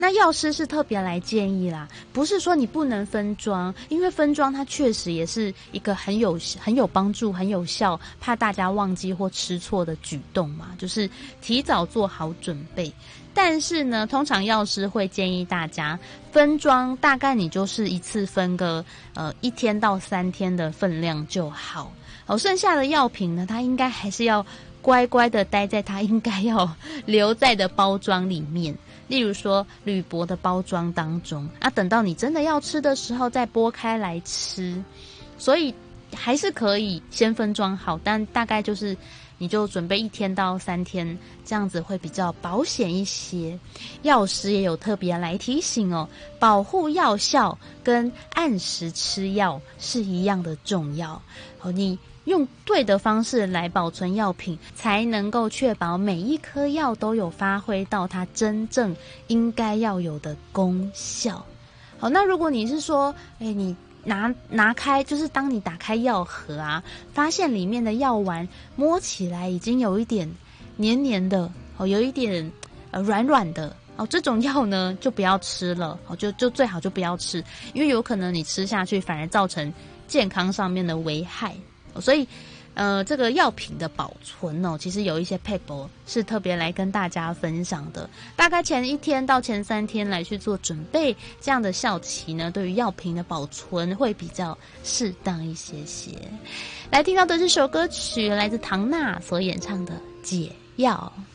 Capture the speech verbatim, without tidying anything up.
那药师是特别来建议啦，不是说你不能分装，因为分装它确实也是一个很有很有帮助、很有效，怕大家忘记或吃错的举动嘛，就是提早做好准备。但是呢，通常药师会建议大家分装，大概你就是一次分个呃一天到三天的分量就好。好，剩下的药品呢，它应该还是要乖乖的待在它应该要留在的包装里面。例如说铝箔的包装当中啊，等到你真的要吃的时候再剥开来吃，所以还是可以先分装好，但大概就是你就准备一天到三天，这样子会比较保险一些。药师也有特别来提醒哦，保护药效跟按时吃药是一样的重要哦，你用对的方式来保存药品，才能够确保每一颗药都有发挥到它真正应该要有的功效。好，那如果你是说，哎，你拿拿开，就是当你打开药盒啊，发现里面的药丸摸起来已经有一点黏黏的，哦，有一点呃软软的。哦，这种药呢就不要吃了，哦，就就最好就不要吃，因为有可能你吃下去反而造成健康上面的危害。所以，呃，这个药品的保存哦，其实有一些撇步是特别来跟大家分享的。大概前一天到前三天来去做准备，这样的效期呢，对于药品的保存会比较适当一些些。来听到的这首歌曲，来自唐娜所演唱的《解药》。